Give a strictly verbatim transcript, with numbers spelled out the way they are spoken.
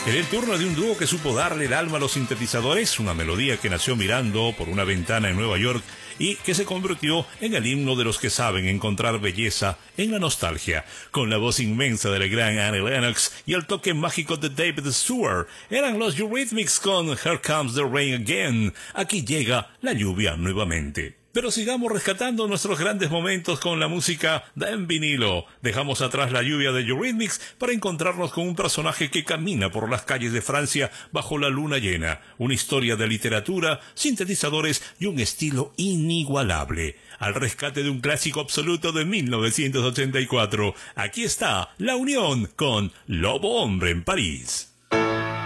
Era el turno de un dúo que supo darle el alma a los sintetizadores, una melodía que nació mirando por una ventana en Nueva York y que se convirtió en el himno de los que saben encontrar belleza en la nostalgia. Con la voz inmensa de la gran Annie Lennox y el toque mágico de David Stewart, eran los Eurythmics con Here Comes the Rain Again. Aquí llega la lluvia nuevamente. Pero sigamos rescatando nuestros grandes momentos con la música de en vinilo. Dejamos atrás la lluvia de Eurythmics para encontrarnos con un personaje que camina por las calles de Francia bajo la luna llena. Una historia de literatura, sintetizadores y un estilo inigualable. Al rescate de un clásico absoluto de mil novecientos ochenta y cuatro. Aquí está La Unión con Lobo Hombre en París.